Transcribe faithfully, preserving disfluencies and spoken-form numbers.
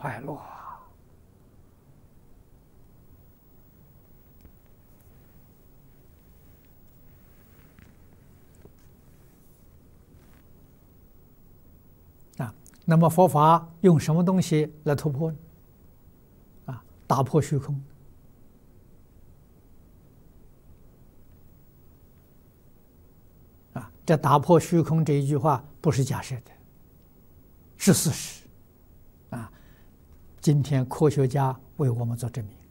快乐啊！啊，那么佛法用什么东西来突破呢？啊，打破虚空。啊，这打破虚空这一句话不是假设的，是事实。啊，今天科学家为我们做证明。